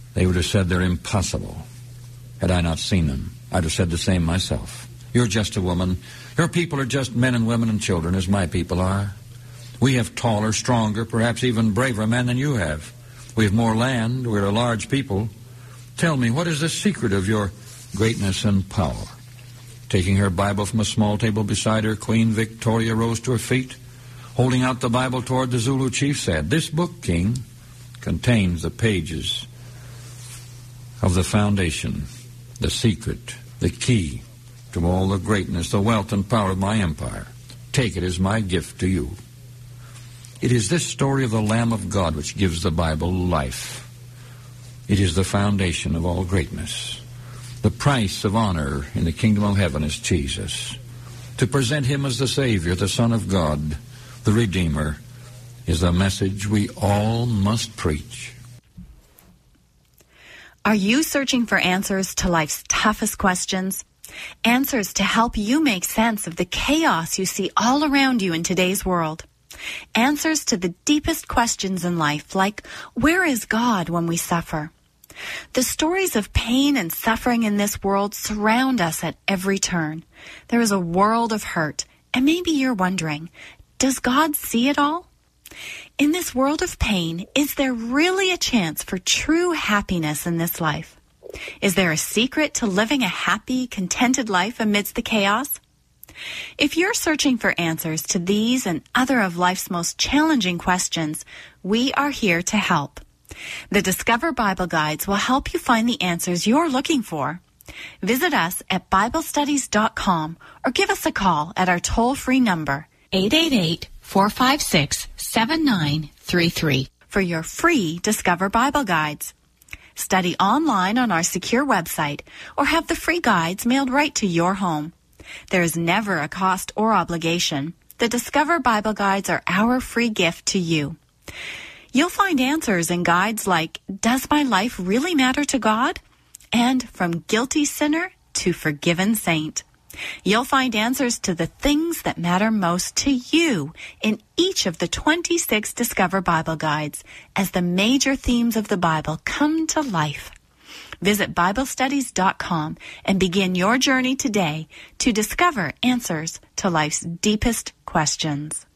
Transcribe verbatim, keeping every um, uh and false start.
They would have said they're impossible. Had I not seen them, I'd have said the same myself. You're just a woman. Your people are just men and women and children, as my people are. We have taller, stronger, perhaps even braver men than you have. We have more land. We're a large people. Tell me, what is the secret of your greatness and power? Taking her Bible from a small table beside her, Queen Victoria rose to her feet. Holding out the Bible toward the Zulu chief, said, "This book, King, contains the pages of the foundation, the secret, the key to all the greatness, the wealth, and power of my empire. Take it as my gift to you." It is this story of the Lamb of God which gives the Bible life. It is the foundation of all greatness. The price of honor in the kingdom of heaven is Jesus. To present him as the Savior, the Son of God, the Redeemer, is the message we all must preach. Are you searching for answers to life's toughest questions? Answers to help you make sense of the chaos you see all around you in today's world. Answers to the deepest questions in life, like, where is God when we suffer? The stories of pain and suffering in this world surround us at every turn. There is a world of hurt, and maybe you're wondering, does God see it all? In this world of pain, is there really a chance for true happiness in this life? Is there a secret to living a happy, contented life amidst the chaos? If you're searching for answers to these and other of life's most challenging questions, we are here to help. The Discover Bible Guides will help you find the answers you're looking for. Visit us at Bible Studies dot com or give us a call at our toll-free number, eight eight eight, four five six, seven nine three three, for your free Discover Bible Guides. Study online on our secure website or have the free guides mailed right to your home. There is never a cost or obligation. The Discover Bible Guides are our free gift to you. You'll find answers in guides like, Does My Life Really Matter to God? And From Guilty Sinner to Forgiven Saint. You'll find answers to the things that matter most to you in each of the twenty-six Discover Bible Guides as the major themes of the Bible come to life. Visit Bible Studies dot com and begin your journey today to discover answers to life's deepest questions.